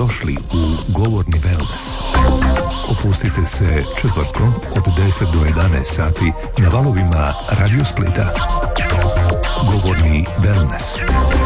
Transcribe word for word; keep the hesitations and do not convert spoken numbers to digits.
Dobrodošli u Govorni wellness. Opustite se četvrtkom od deset do jedanaest sati na valovima Radio Splita. Govorni wellness.